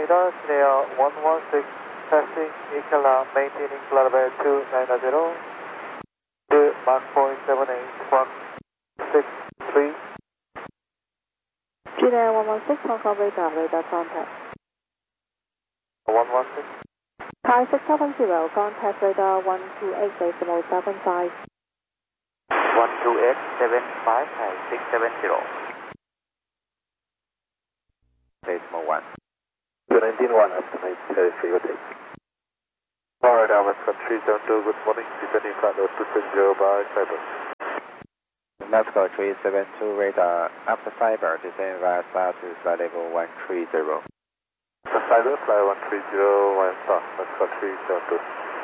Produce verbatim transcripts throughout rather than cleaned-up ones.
radar, Sierra one one six, testing, Ikala, maintaining flight level two nine zero, to Mach point seven eight, Mach six three. Sierra one one six, Hong Kong radar, radar contact. one one six. Thai six seven zero, contact radar one two eight decimal seven five. one two eight seven five, Thai six seven zero. Decimal one. two nineteen one, estimate territory, rotate. Alright, Alpha three seven two, good morning, descending flight level two six zero by Cyber. Mexico three seven two radar, after Cyber, descend via star to flight level one three zero. Cyber, flight one three zero, one star, Mexico three seven two.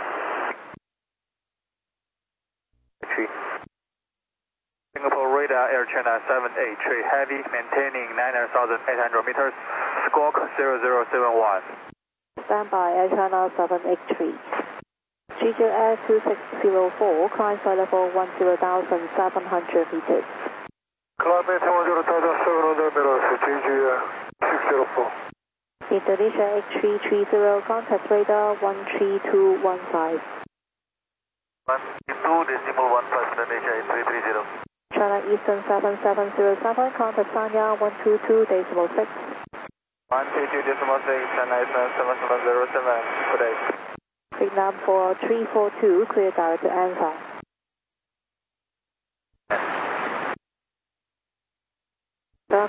three. Singapore radar, Air China seven eight three, heavy, maintaining nine thousand eight hundred meters, squawk zero zero seven one. Stand by, Air China seven eight three. G J Air two six zero four, climb flight level ten thousand seven hundred meters. Climb ten thousand seven hundred meters, G J Air six zero four. Indonesia eight three three zero, contact radar one three two one five. one two decimal one five, Indonesia eight three three zero. China Eastern seven seven zero seven, contact Sanya one two two decimal six. one two two decimal six, China Eastern seven seven zero seven, good day. Vietnam four three four two, clear direct to answer. Stop.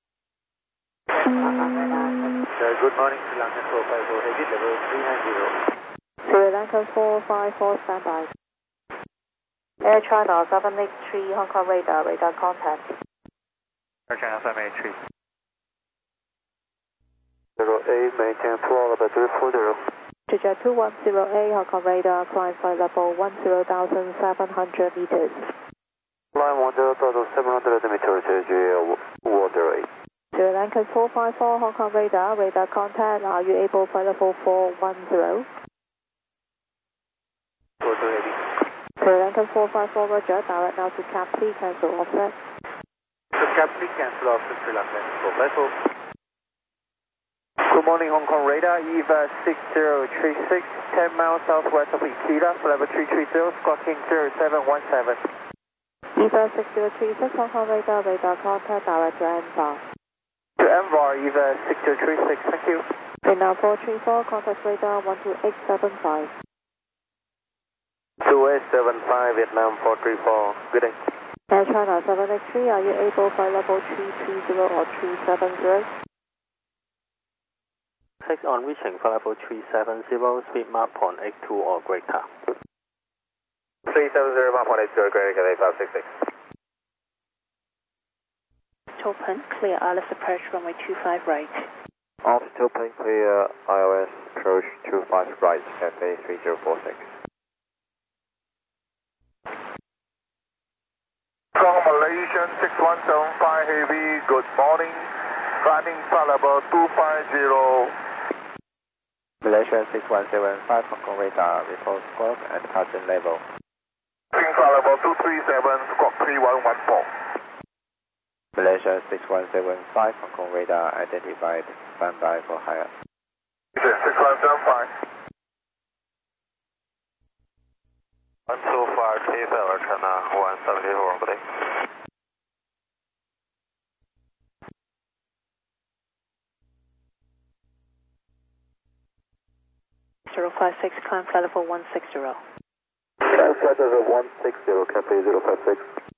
Uh, good morning, Sri Lanka four five four, heavy level three nine zero. Sri Lanka four five four, standby. Air China seven eight three, Hong Kong radar, radar contact. Air China seven eight three. zero eight, maintain floor level three four zero. Jeju two one zero eight, Hong Kong radar, climb flight level ten thousand seven hundred meters. Climb ten thousand seven hundred meters, Jeju one zero eight. Sri Lanka four five four, Hong Kong radar, radar contact, are you able flight level four one zero? four two eight. Sri Lanka four five four, roger, direct now to Cap three, cancel offset. To Cap three, cancel offset, Sri Lanka four five four. Good morning, Hong Kong radar, E V A six zero three six, ten miles southwest of Ikeda, level three three zero, squawking zero seven one seven. E V A six zero three six, Hong Kong radar, radar contact, direct to Anvar. To Anvar, E V A six zero three six, thank you. Vietnam four three four, contact radar one two eight seven five. two eight seven five, Vietnam four three four, good day. Air China seven eight three, are you able flight level three three zero or three seven zero? six on reaching flight level three seven zero, speed Mach point eight two or greater. three seven zero, Mach point eight two or greater, Cathay five six six. Open, clear I L S approach runway two five right. Altitude plane clear, I O S approach two five right, Cathay three zero four six. From Malaysian six one seven five Heavy, good morning. Landing flight level two five zero. Malaysia six one seven five, Hong Kong radar, report squawk and departure level. Landing flight level two three seven, squawk three one one four. Malaysia six one seven five, Hong Kong radar, identified, standby for higher. six one seven five. one two five, three seven, China one seven four, good day. zero five six, climb flight level one six zero. Climb flight level one six zero, Cathay zero five six.